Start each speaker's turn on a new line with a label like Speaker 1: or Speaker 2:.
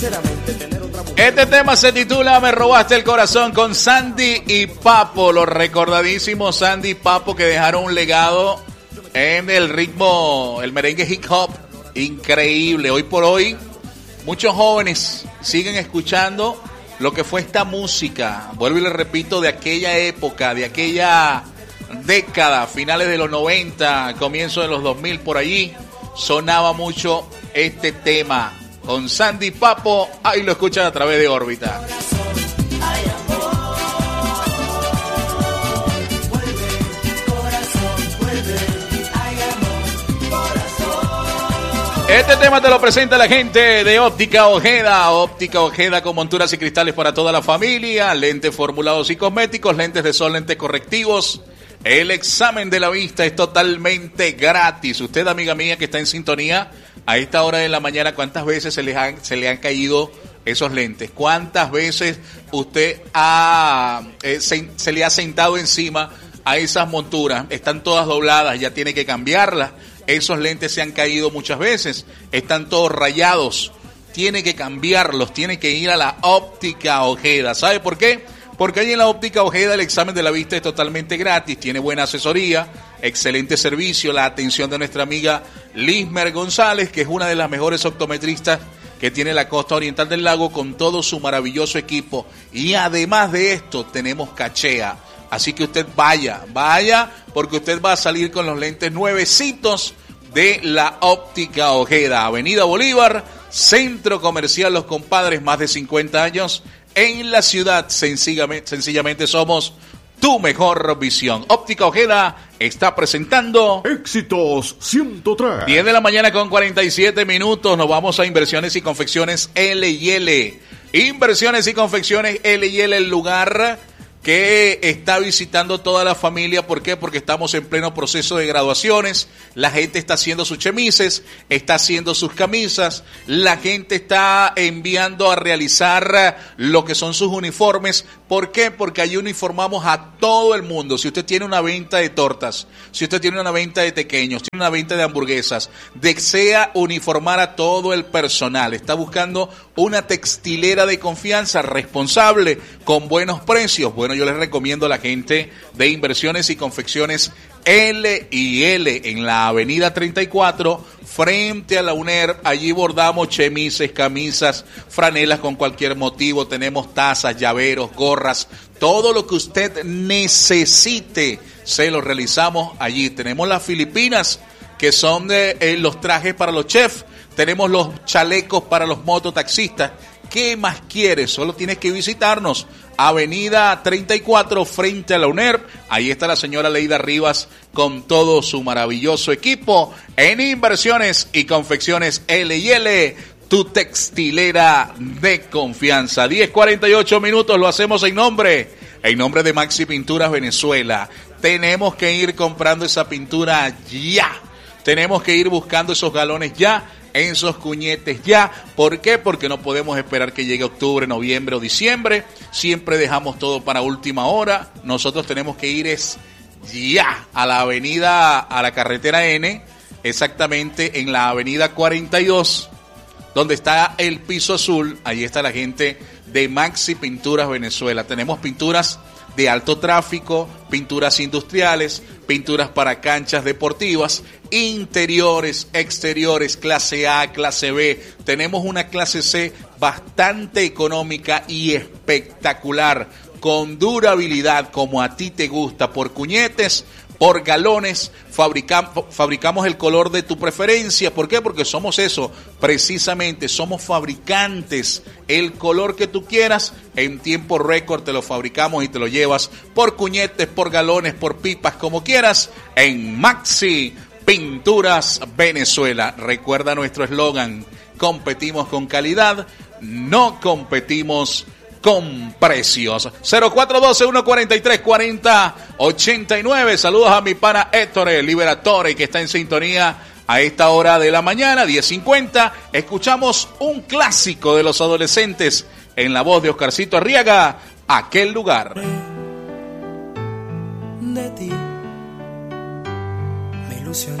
Speaker 1: Este tema se titula Me robaste el corazón con Sandy y Papo, los recordadísimos Sandy y Papo que dejaron un legado en el ritmo, el merengue hip hop increíble. Hoy por hoy muchos jóvenes siguen escuchando lo que fue esta música, vuelvo y le repito, de aquella época, de aquella década, finales de los 90, comienzo de los 2000, por allí sonaba mucho este tema con Sandy y Papo. Ahí lo escuchan a través de órbita. Este tema te lo presenta la gente de Óptica Ojeda. Óptica Ojeda con monturas y cristales para toda la familia, lentes formulados y cosméticos, lentes de sol, lentes correctivos. El examen de la vista es totalmente gratis. Usted, amiga mía, que está en sintonía a esta hora de la mañana, ¿cuántas veces se le han caído esos lentes? ¿Cuántas veces usted se le ha sentado encima a esas monturas? Están todas dobladas, ya tiene que cambiarlas. Esos lentes se han caído muchas veces, están todos rayados, tiene que cambiarlos, tiene que ir a la Óptica Ojeda. ¿Sabe por qué? Porque ahí en la Óptica Ojeda el examen de la vista es totalmente gratis, tiene buena asesoría, excelente servicio, la atención de nuestra amiga Lismer González, que es una de las mejores optometristas que tiene la costa oriental del lago, con todo su maravilloso equipo. Y además de esto tenemos cachea. Así que usted vaya, porque usted va a salir con los lentes nuevecitos de la Óptica Ojeda. Avenida Bolívar, Centro Comercial Los Compadres, más de 50 años en la ciudad. Sencillamente somos tu mejor visión. Óptica Ojeda está presentando
Speaker 2: Éxitos 103.
Speaker 1: 10 de la mañana con 47 minutos. Nos vamos a Inversiones y Confecciones L&L. Inversiones y Confecciones L&L, el lugar que está visitando toda la familia. ¿Por qué? Porque estamos en pleno proceso de graduaciones. La gente está haciendo sus chemises, está haciendo sus camisas, la gente está enviando a realizar lo que son sus uniformes. ¿Por qué? Porque allí uniformamos a todo el mundo. Si usted tiene una venta de tortas, si usted tiene una venta de tequeños, tiene una venta de hamburguesas, desea uniformar a todo el personal, está buscando una textilera de confianza, responsable, con buenos precios. Bueno, yo les recomiendo a la gente de Inversiones y Confecciones L&L en la avenida 34, frente a la UNER. Allí bordamos chemises, camisas, franelas con cualquier motivo. Tenemos tazas, llaveros, gorras, todo lo que usted necesite se lo realizamos allí. Tenemos las filipinas, que son de los trajes para los chefs. Tenemos los chalecos para los mototaxistas. ¿Qué más quieres? Solo tienes que visitarnos. Avenida 34, frente a la UNER. Ahí está la señora Leida Rivas con todo su maravilloso equipo en Inversiones y Confecciones L&L, tu textilera de confianza. 10:48 minutos, lo hacemos en nombre de Maxi Pinturas Venezuela. Tenemos que ir comprando esa pintura ya. Tenemos que ir buscando esos galones ya, esos cuñetes ya. ¿Por qué? Porque no podemos esperar que llegue octubre, noviembre o diciembre. Siempre dejamos todo para última hora. Nosotros tenemos que ir ya a la avenida, a la carretera N, exactamente en la avenida 42, donde está el piso azul. Ahí está la gente de Maxi Pinturas Venezuela. Tenemos pinturas de alto tráfico, pinturas industriales, pinturas para canchas deportivas, interiores, exteriores, clase A, clase B. Tenemos una clase C bastante económica y espectacular, con durabilidad como a ti te gusta, por cuñetes, por galones. Fabricamos el color de tu preferencia. ¿Por qué? Porque somos eso, precisamente, somos fabricantes. El color que tú quieras, en tiempo récord te lo fabricamos y te lo llevas por cuñetes, por galones, por pipas, como quieras, en Maxi Pinturas Venezuela. Recuerda nuestro eslogan: competimos con calidad, no competimos con precios. 0412-143-4089. Saludos a mi pana Héctor, el Liberatore, que está en sintonía a esta hora de la mañana, 10:50. Escuchamos un clásico de los adolescentes en la voz de Oscarcito Arriaga, Aquel Lugar.
Speaker 3: De ti me ilusioné.